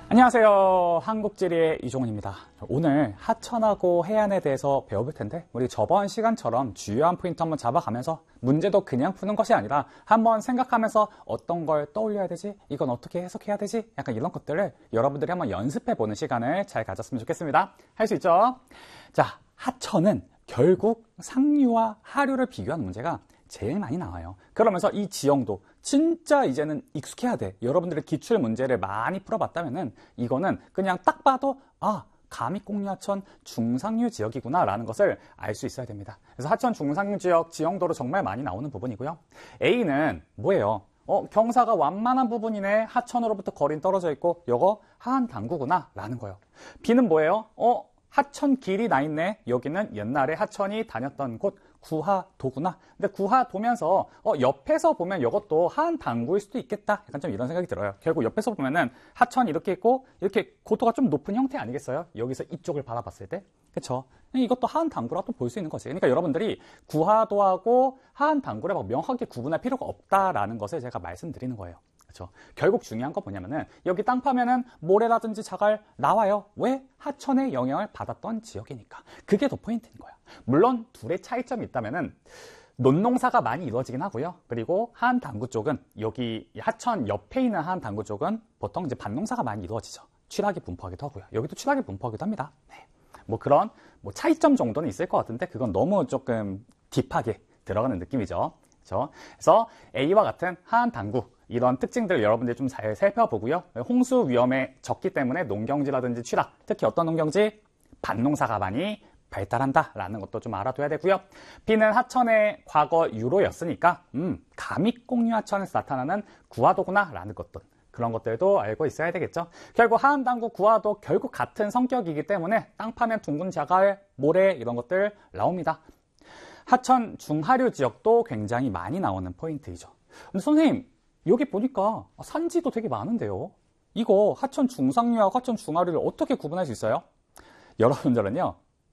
안녕하세요. 한국지리의 이종훈입니다. 오늘 하천하고 해안에 대해서 배워볼 텐데 우리 저번 시간처럼 주요한 포인트 한번 잡아가면서 문제도 그냥 푸는 것이 아니라 한번 생각하면서 어떤 걸 떠올려야 되지? 이건 어떻게 해석해야 되지? 약간 이런 것들을 여러분들이 한번 연습해보는 시간을 잘 가졌으면 좋겠습니다. 할 수 있죠? 자, 하천은 결국 상류와 하류를 비교하는 문제가 제일 많이 나와요. 그러면서 이 지형도 진짜 이제는 익숙해야 돼. 여러분들의 기출 문제를 많이 풀어봤다면은 이거는 그냥 딱 봐도 감익공유하천 중상류 지역이구나 라는 것을 알 수 있어야 됩니다. 그래서 하천 중상류 지역 지형도로 정말 많이 나오는 부분이고요. A는 뭐예요? 경사가 완만한 부분이네. 하천으로부터 거리는 떨어져 있고 요거 하안 당구구나 라는 거예요. B는 뭐예요? 하천 길이 나 있네. 여기는 옛날에 하천이 다녔던 곳 구하도구나. 근데 구하도면서 옆에서 보면 이것도 하안 당구일 수도 있겠다. 약간 좀 이런 생각이 들어요. 결국 옆에서 보면은 하천이 이렇게 있고 이렇게 고도가 좀 높은 형태 아니겠어요? 여기서 이쪽을 바라봤을 때. 그렇죠? 이것도 하안 당구라고 볼 수 있는 거지. 그러니까 여러분들이 구하도하고 하안 당구를 막 명확하게 구분할 필요가 없다라는 것을 제가 말씀드리는 거예요. 그렇죠? 결국 중요한 건 뭐냐면은 여기 땅 파면은 모래라든지 자갈 나와요. 왜? 하천의 영향을 받았던 지역이니까. 그게 더 포인트인 거야. 물론 둘의 차이점이 있다면은 논농사가 많이 이루어지긴 하고요. 그리고 하안 당구 쪽은 여기 하천 옆에 있는 하안 당구 쪽은 보통 이제 밭농사가 많이 이루어지죠. 취락이 분포하기도 하고요. 여기도 취락이 분포하기도 합니다. 네. 그런 차이점 정도는 있을 것 같은데 그건 너무 조금 딥하게 들어가는 느낌이죠. 그렇죠? 그래서 A와 같은 하안 당구 이런 특징들을 여러분들이 좀 잘 살펴보고요. 홍수 위험에 적기 때문에 농경지라든지 취락, 특히 어떤 농경지? 밭농사가 많이 발달한다라는 것도 좀 알아둬야 되고요. B는 하천의 과거 유로였으니까 감익공유하천에서 나타나는 구하도구나라는 것들. 그런 것들도 알고 있어야 되겠죠. 결국 하안 당구, 구하도 결국 같은 성격이기 때문에 땅 파면 둥근 자갈, 모래 이런 것들 나옵니다. 하천 중하류 지역도 굉장히 많이 나오는 포인트이죠. 근데 선생님, 여기 보니까 산지도 되게 많은데요. 이거 하천 중상류하고 하천 중하류를 어떻게 구분할 수 있어요? 여러분들은요.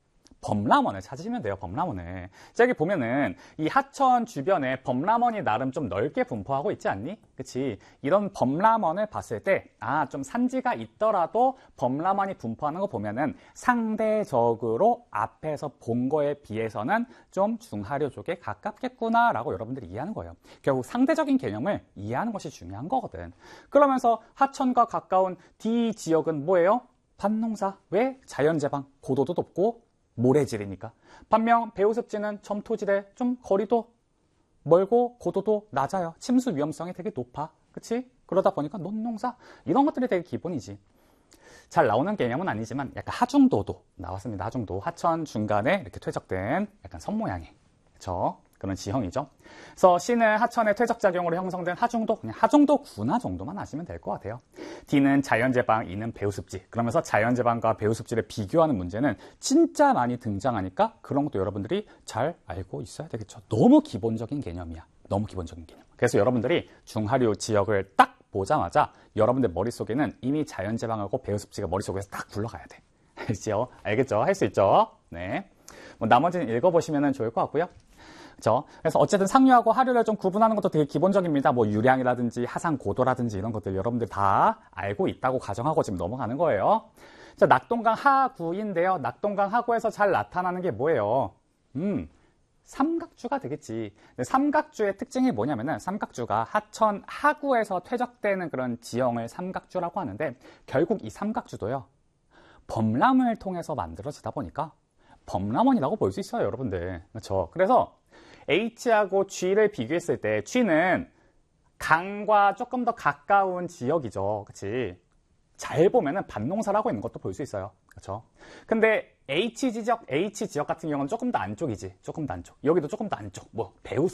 범람원을 찾으시면 돼요. 범람원을. 자, 여기 보면은 이 하천 주변에 범람원이 나름 좀 넓게 분포하고 있지 않니? 그치? 이런 범람원을 봤을 때 좀 산지가 있더라도 범람원이 분포하는 거 보면은 상대적으로 앞에서 본 거에 비해서는 좀 중하류 쪽에 가깝겠구나 라고 여러분들이 이해하는 거예요. 결국 상대적인 개념을 이해하는 것이 중요한 거거든. 그러면서 하천과 가까운 D 지역은 뭐예요? 밭농사. 왜? 자연재방. 고도도 높고 모래질이니까. 반면 배우습지는 점토질에 좀 거리도 멀고 고도도 낮아요. 침수 위험성이 되게 높아. 그치? 그러다 보니까 논농사 이런 것들이 되게 기본이지. 잘 나오는 개념은 아니지만 약간 하중도도 나왔습니다. 하중도. 하천 중간에 이렇게 퇴적된 약간 선 모양의 그쵸? 그런 지형이죠. 그래서 C는 하천의 퇴적작용으로 형성된 하중도, 그냥 하중도 군하 정도만 아시면 될 것 같아요. D는 자연재방, E는 배우습지. 그러면서 자연재방과 배우습지를 비교하는 문제는 진짜 많이 등장하니까 그런 것도 여러분들이 잘 알고 있어야 되겠죠. 너무 기본적인 개념이야. 너무 기본적인 개념. 그래서 여러분들이 중하류 지역을 딱 보자마자 여러분들 머릿속에는 이미 자연재방하고 배우습지가 머릿속에서 딱 굴러가야 돼. 알겠죠? 알겠죠? 할 수 있죠? 네. 나머지는 읽어보시면 좋을 것 같고요. 그렇죠? 그래서 어쨌든 상류하고 하류를 좀 구분하는 것도 되게 기본적입니다. 유량이라든지 하상 고도라든지 이런 것들 여러분들 다 알고 있다고 가정하고 지금 넘어가는 거예요. 자, 낙동강 하구인데요. 낙동강 하구에서 잘 나타나는 게 뭐예요? 삼각주가 되겠지. 근데 삼각주의 특징이 뭐냐면은 삼각주가 하천 하구에서 퇴적되는 그런 지형을 삼각주라고 하는데 결국 이 삼각주도요. 범람을 통해서 만들어지다 보니까 범람원이라고 볼 수 있어요, 여러분들. 그렇죠? 그래서 H하고 G를 비교했을 때 G는 강과 조금 더 가까운 지역이죠. 그치? 잘 보면은 밭농사라고 있는 것도 볼 수 있어요. 그렇죠? 근데 H 지역 같은 경우는 조금 더 안쪽이지. 조금 더 안쪽. 여기도 조금 더 안쪽. 배우